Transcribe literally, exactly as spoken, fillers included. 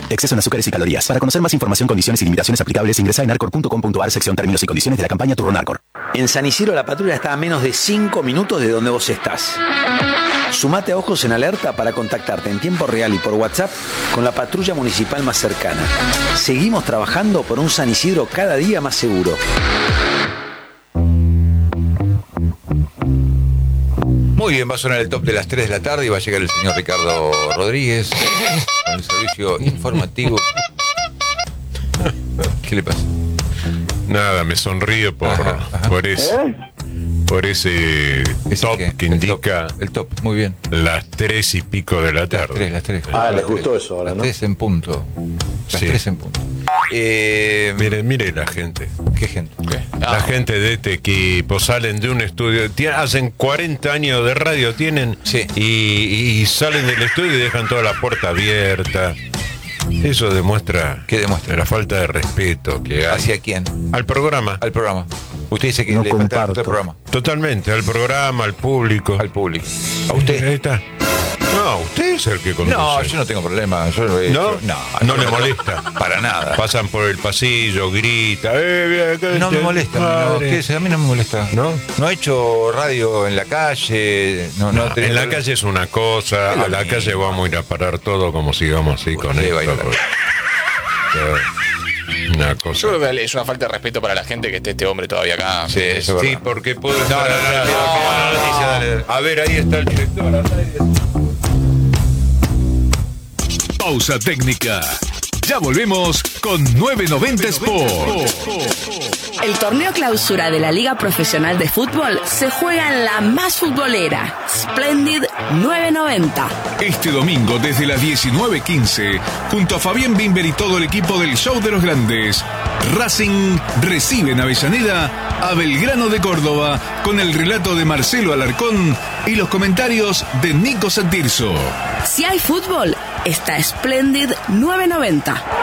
Exceso en azúcares y calorías. Para conocer más información, condiciones y limitaciones aplicables, ingresa en arcor punto com punto ar, sección términos y condiciones de la campaña Turno Arcor. En San Isidro la patrulla está a menos de cinco minutos de donde vos estás. Sumate a Ojos en Alerta para contactarte en tiempo real y por WhatsApp con la patrulla municipal más cercana. Seguimos trabajando por un San Isidro cada día más seguro. Muy bien, va a sonar el top de las tres de la tarde y va a llegar el señor Ricardo Rodríguez con el servicio informativo. ¿Qué le pasa? Nada, me sonrío por, Ajá, ajá. por ese, ¿Eh? por ese top qué? que El indica top, el top, muy bien. las tres y pico de la Las tarde. tres, las tres. Ah, las les tres. gustó eso ahora, Las ¿no? tres en punto. Las Sí. tres en punto. Eh, Mire, mire la gente. ¿Qué gente? ¿Qué? La gente de este equipo salen de un estudio, tie- hacen cuarenta años de radio, tienen, Sí. y, y salen del estudio y dejan toda la puerta abierta. Eso demuestra, ¿Qué demuestra? la falta de respeto que hay ¿Hacia quién? al programa. Al programa. Usted dice que No le falta comparto. al programa. Totalmente, al programa, al público. Al público. ¿A usted? Ahí está. No, usted es el que conduce. No, yo no tengo problema. Yo lo he ¿No? hecho. No, No le molesta. Para nada. Pasan por el pasillo, grita. Eh, bien, No me molesta. No, madre. ¿qué? A mí no me molesta. ¿No? No he hecho radio en la calle. No, no, No, tenés en la problema. calle es una cosa, Es lo a la mismo. calle vamos a ir a parar todo como sigamos así con Usted va a ir esto. a la- Una Yo cosa. creo que es una falta de respeto para la gente que esté este hombre todavía acá. Sí, eso es Sí, verdad. porque puedo No, estar no, al no, aire, no, que la no, noticia, no. dale. A ver, ahí está el director. al aire. Pausa técnica. Ya volvemos con novecientos noventa Sport. El torneo clausura de la Liga Profesional de Fútbol se juega en la más futbolera, Splendid novecientos noventa. Este domingo desde las diecinueve quince, junto a Fabián Bimber y todo el equipo del Show de los Grandes, Racing recibe en Avellaneda a Belgrano de Córdoba con el relato de Marcelo Alarcón y los comentarios de Nico Santirso. Si hay fútbol, está Splendid novecientos noventa.